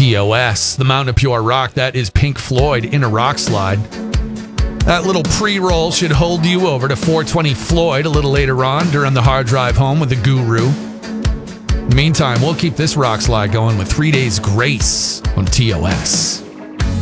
TOS, the Mountain of Pure Rock. That is Pink Floyd in a rock slide. That little pre-roll should hold you over to 420 Floyd a little later on during the hard drive home with the Guru. In the meantime, we'll keep this rock slide going with 3 Days Grace on TOS.